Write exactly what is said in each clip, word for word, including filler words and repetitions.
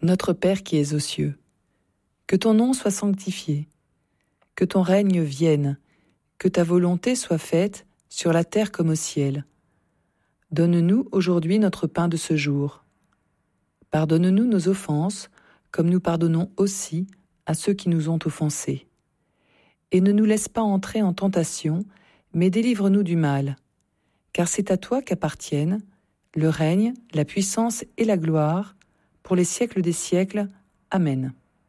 Notre Père qui es aux cieux, que ton nom soit sanctifié, que ton règne vienne, que ta volonté soit faite sur la terre comme au ciel. Donne-nous aujourd'hui notre pain de ce jour. Pardonne-nous nos offenses, comme nous pardonnons aussi à ceux qui nous ont offensés. Et ne nous laisse pas entrer en tentation, mais délivre-nous du mal. Car c'est à toi qu'appartiennent le règne, la puissance et la gloire, pour les siècles des siècles. Amen.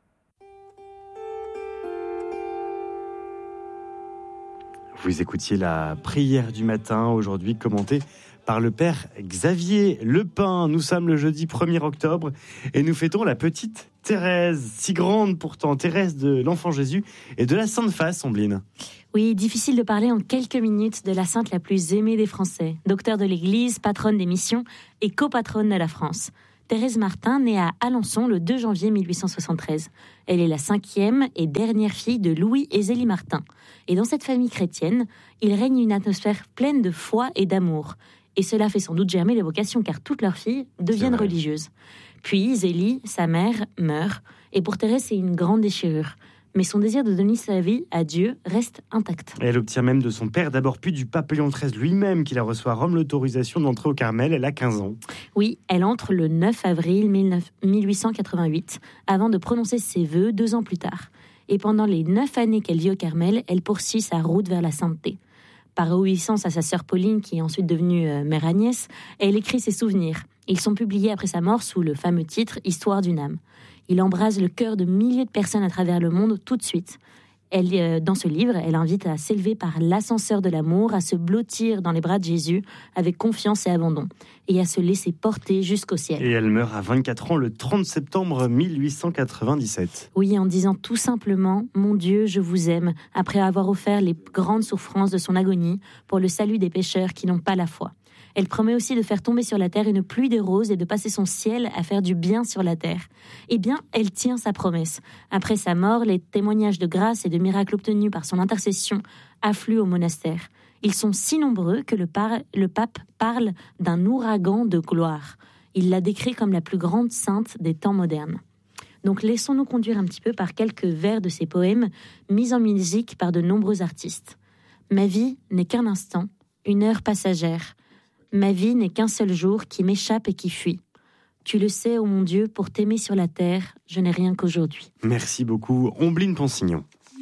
Vous écoutiez la prière du matin, aujourd'hui commentée par le Père Xavier Lepin. Nous sommes le jeudi premier octobre et nous fêtons la petite Thérèse, si grande pourtant, Thérèse de l'Enfant Jésus et de la Sainte Face, Ombline. Oui, difficile de parler en quelques minutes de la sainte la plus aimée des Français, docteur de l'Église, patronne des missions et copatronne de la France. Thérèse Martin naît à Alençon le deux janvier mille huit cent soixante-treize. Elle est la cinquième et dernière fille de Louis et Zélie Martin. Et dans cette famille chrétienne, il règne une atmosphère pleine de foi et d'amour. Et cela fait sans doute germer les vocations, car toutes leurs filles deviennent religieuses. Puis Zélie, sa mère, meurt. Et pour Thérèse, c'est une grande déchirure. Mais son désir de donner sa vie à Dieu reste intact. Elle obtient même de son père, d'abord puis du pape Léon treize lui-même, qui la reçoit à Rome, l'autorisation d'entrer au Carmel. Elle a quinze ans. Oui, elle entre le neuf avril mille huit cent quatre-vingt-huit, avant de prononcer ses vœux deux ans plus tard. Et pendant les neuf années qu'elle vit au Carmel, elle poursuit sa route vers la sainteté. Par obéissance à sa sœur Pauline, qui est ensuite devenue euh, mère Agnès, elle écrit ses souvenirs. Ils sont publiés après sa mort sous le fameux titre « Histoire d'une âme ». Il embrase le cœur de milliers de personnes à travers le monde tout de suite. Elle, euh, dans ce livre, elle invite à s'élever par l'ascenseur de l'amour, à se blottir dans les bras de Jésus avec confiance et abandon, et à se laisser porter jusqu'au ciel. Et elle meurt à vingt-quatre ans le trente septembre mille huit cent quatre-vingt-dix-sept. Oui, en disant tout simplement « Mon Dieu, je vous aime », après avoir offert les grandes souffrances de son agonie pour le salut des pécheurs qui n'ont pas la foi. Elle promet aussi de faire tomber sur la terre une pluie de roses et de passer son ciel à faire du bien sur la terre. Eh bien, elle tient sa promesse. Après sa mort, les témoignages de grâce et de miracles obtenus par son intercession affluent au monastère. Ils sont si nombreux que le, par- le pape parle d'un ouragan de gloire. Il la décrit comme la plus grande sainte des temps modernes. Donc laissons-nous conduire un petit peu par quelques vers de ses poèmes, mis en musique par de nombreux artistes. Ma vie n'est qu'un instant, une heure passagère. Ma vie n'est qu'un seul jour qui m'échappe et qui fuit. Tu le sais, ô mon Dieu, pour t'aimer sur la terre, je n'ai rien qu'aujourd'hui. Merci beaucoup, Ombline Ponsignon.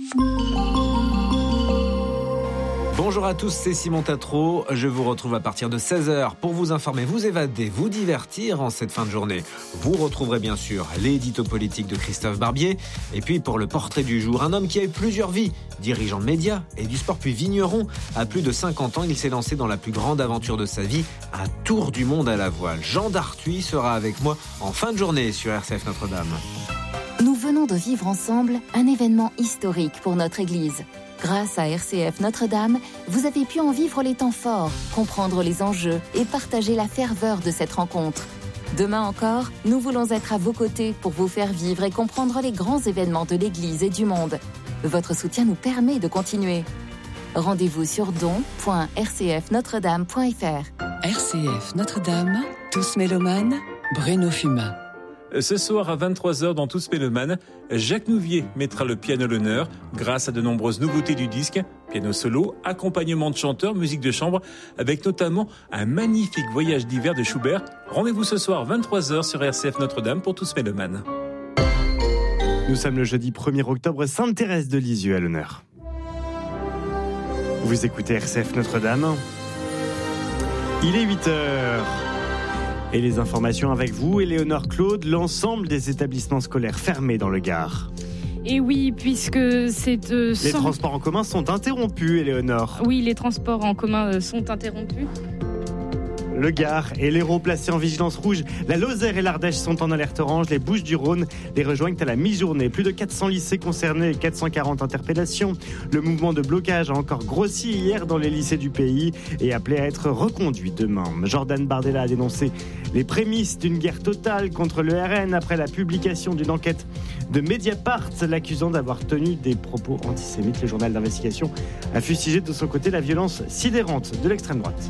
Bonjour à tous, c'est Simon Tatro. Je vous retrouve à partir de seize heures pour vous informer, vous évader, vous divertir en cette fin de journée. Vous retrouverez bien sûr l'édito politique de Christophe Barbier. Et puis pour le portrait du jour, un homme qui a eu plusieurs vies, dirigeant de médias et du sport puis vigneron. À plus de cinquante ans, il s'est lancé dans la plus grande aventure de sa vie, un tour du monde à la voile. Jean d'Arthuis sera avec moi en fin de journée sur R C F Notre-Dame. Nous venons de vivre ensemble un événement historique pour notre Église. Grâce à R C F Notre-Dame, vous avez pu en vivre les temps forts, comprendre les enjeux et partager la ferveur de cette rencontre. Demain encore, nous voulons être à vos côtés pour vous faire vivre et comprendre les grands événements de l'Église et du monde. Votre soutien nous permet de continuer. Rendez-vous sur don point r c f notre dame point f r. R C F Notre-Dame, tous mélomanes, Bruno Fumin. Ce soir à vingt-trois heures dans Tous Mélomanes, Jacques Nouvier mettra le piano à l'honneur grâce à de nombreuses nouveautés du disque, piano solo, accompagnement de chanteurs, musique de chambre, avec notamment un magnifique voyage d'hiver de Schubert. Rendez-vous ce soir vingt-trois heures sur R C F Notre-Dame pour Tous Mélomanes. Nous sommes le jeudi premier octobre, Sainte Thérèse de Lisieux à l'honneur. Vous écoutez R C F Notre-Dame. Il est huit heures. Et les informations avec vous, Éléonore Claude, l'ensemble des établissements scolaires fermés dans le Gard. Et oui, puisque c'est... Euh, les sans... transports en commun sont interrompus, Éléonore. Oui, les transports en commun sont interrompus. Le Gard et l'Hérault placés en vigilance rouge. La Lozère et l'Ardèche sont en alerte orange. Les Bouches-du-Rhône les rejoignent à la mi-journée. Plus de quatre cents lycées concernés et quatre cent quarante interpellations. Le mouvement de blocage a encore grossi hier dans les lycées du pays et appelé à être reconduit demain. Jordan Bardella a dénoncé les prémices d'une guerre totale contre le R N après la publication d'une enquête de Mediapart l'accusant d'avoir tenu des propos antisémites. Le journal d'investigation a fustigé de son côté la violence sidérante de l'extrême droite.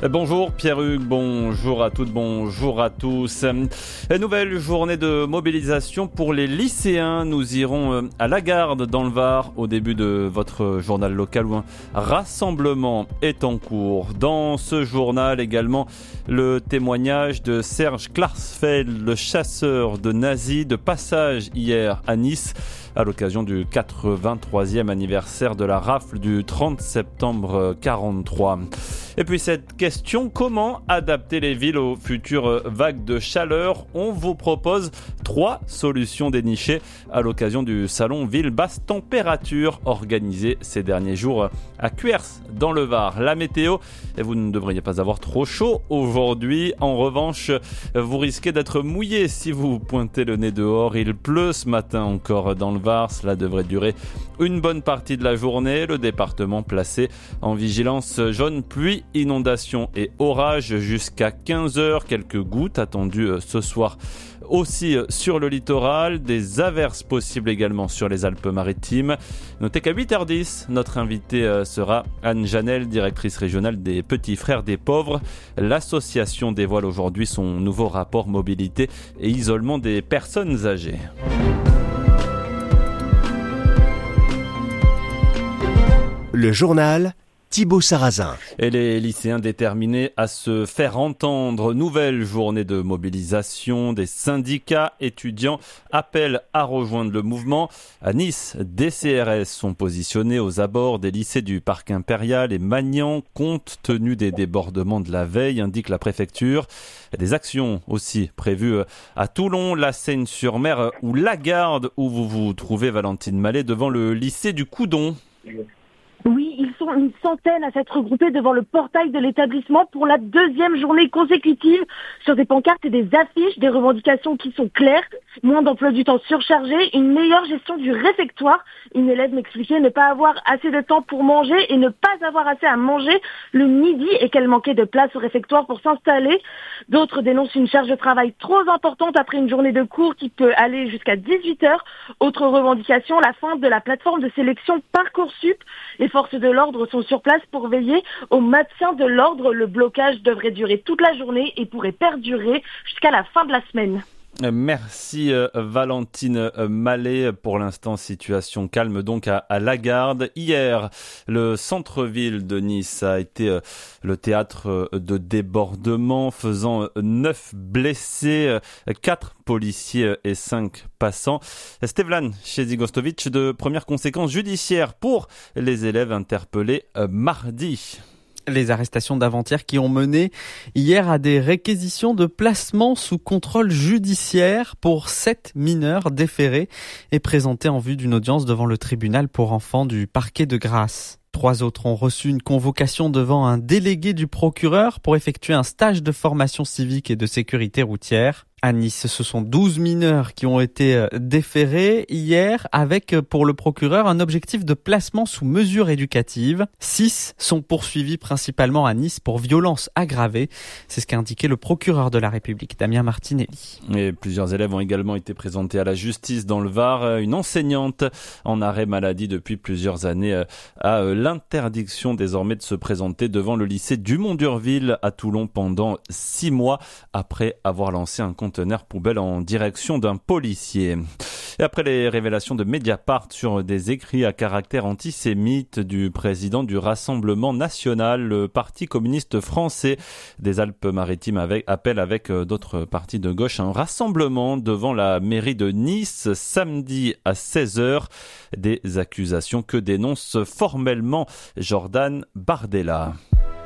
Bonjour Pierre-Hugues, bonjour à toutes, bonjour à tous. Nouvelle journée de mobilisation pour les lycéens. Nous irons à Lagarde dans le Var au début de votre journal local où un rassemblement est en cours. Dans ce journal également le témoignage de Serge Klarsfeld, le chasseur de nazis, de passage hier à Nice à l'occasion du quatre-vingt-troisième anniversaire de la rafle du trente septembre quarante-trois. Et puis cette question, comment adapter les villes aux futures vagues de chaleur? On vous propose trois solutions dénichées à l'occasion du salon Ville Basse Température organisé ces derniers jours à Cuers dans le Var. La météo, et vous ne devriez pas avoir trop chaud aujourd'hui. En revanche, vous risquez d'être mouillé si vous pointez le nez dehors. Il pleut ce matin encore dans le Var. Cela devrait durer une bonne partie de la journée. Le département placé en vigilance jaune pluie, inondations et orages jusqu'à quinze heures. Quelques gouttes attendues ce soir aussi sur le littoral. Des averses possibles également sur les Alpes-Maritimes. Notez qu'à huit heures dix, notre invitée sera Anne Janel, directrice régionale des Petits Frères des Pauvres. L'association dévoile aujourd'hui son nouveau rapport mobilité et isolement des personnes âgées. Le journal Thibaut Sarrazin. Et les lycéens déterminés à se faire entendre. Nouvelle journée de mobilisation. Des syndicats étudiants appellent à rejoindre le mouvement. À Nice, des C R S sont positionnés aux abords des lycées du Parc Impérial et Magnan, compte tenu des débordements de la veille, indique la préfecture. Des actions aussi prévues à Toulon, la Seine-sur-Mer ou Lagarde, où vous vous trouvez, Valentine Mallet, devant le lycée du Coudon. Oui, ils sont une centaine à s'être regroupés devant le portail de l'établissement pour la deuxième journée consécutive sur des pancartes et des affiches, des revendications qui sont claires, moins d'emploi du temps surchargé, une meilleure gestion du réfectoire. Une élève m'expliquait ne pas avoir assez de temps pour manger et ne pas avoir assez à manger le midi et qu'elle manquait de place au réfectoire pour s'installer. D'autres dénoncent une charge de travail trop importante après une journée de cours qui peut aller jusqu'à dix-huit heures. Autre revendication, la fin de la plateforme de sélection Parcoursup. Les forces de l'ordre sont sur place pour veiller au maintien de l'ordre. Le blocage devrait durer toute la journée et pourrait perdurer jusqu'à la fin de la semaine. Merci euh, Valentine Mallet. Pour l'instant, situation calme donc à, à Lagarde. Hier, le centre-ville de Nice a été euh, le théâtre euh, de débordements, faisant euh, neuf blessés, euh, quatre policiers et cinq passants. Stevlan Chezigostovic, de premières conséquences judiciaires pour les élèves interpellés euh, mardi. Les arrestations d'avant-hier qui ont mené hier à des réquisitions de placement sous contrôle judiciaire pour sept mineurs déférés et présentés en vue d'une audience devant le tribunal pour enfants du parquet de Grasse. Trois autres ont reçu une convocation devant un délégué du procureur pour effectuer un stage de formation civique et de sécurité routière. À Nice, ce sont douze mineurs qui ont été déférés hier avec, pour le procureur, un objectif de placement sous mesure éducative. Six sont poursuivis principalement à Nice pour violences aggravées. C'est ce qu'a indiqué le procureur de la République, Damien Martinelli. Et plusieurs élèves ont également été présentés à la justice dans le Var. Une enseignante en arrêt maladie depuis plusieurs années a l'interdiction désormais de se présenter devant le lycée Dumont d'Urville à Toulon pendant six mois après avoir lancé un conteneur poubelle en direction d'un policier. Et après les révélations de Mediapart sur des écrits à caractère antisémite du président du Rassemblement national, le Parti communiste français des Alpes-Maritimes avec, appelle avec d'autres partis de gauche un rassemblement devant la mairie de Nice samedi à seize heures. Des accusations que dénonce formellement Jordan Bardella.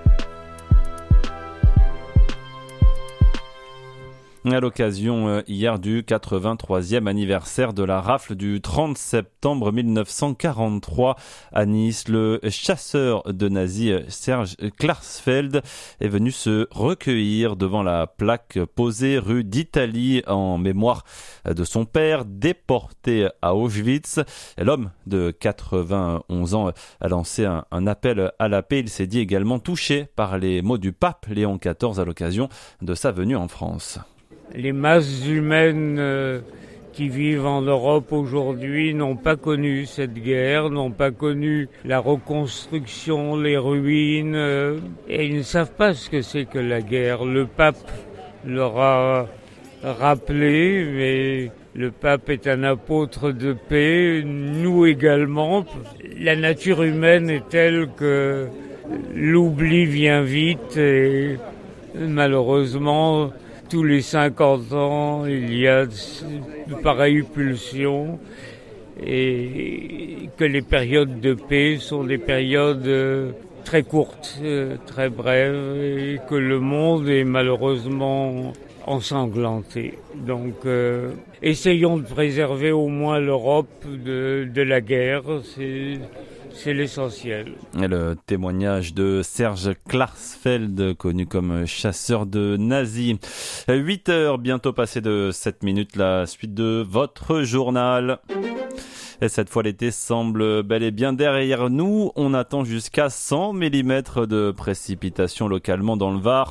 À l'occasion hier du quatre-vingt-troisième anniversaire de la rafle du trente septembre mille neuf cent quarante-trois à Nice, le chasseur de nazis Serge Klarsfeld est venu se recueillir devant la plaque posée rue d'Italie en mémoire de son père déporté à Auschwitz. L'homme de quatre-vingt-onze ans a lancé un, un appel à la paix. Il s'est dit également touché par les mots du pape Léon quatorze à l'occasion de sa venue en France. Les masses humaines euh, qui vivent en Europe aujourd'hui n'ont pas connu cette guerre, n'ont pas connu la reconstruction, les ruines, euh, et ils ne savent pas ce que c'est que la guerre. Le pape leur a rappelé, mais le pape est un apôtre de paix, nous également. La nature humaine est telle que l'oubli vient vite et malheureusement, tous les cinquante ans, il y a de pareilles pulsions et que les périodes de paix sont des périodes très courtes, très brèves et que le monde est malheureusement ensanglanté. Donc, euh, essayons de préserver au moins l'Europe de, de la guerre, c'est... C'est l'essentiel. Et le témoignage de Serge Klarsfeld, connu comme chasseur de nazis. huit heures, bientôt passé de sept minutes, la suite de votre journal. Et cette fois, l'été semble bel et bien derrière nous. On attend jusqu'à cent millimètres de précipitations localement dans le Var.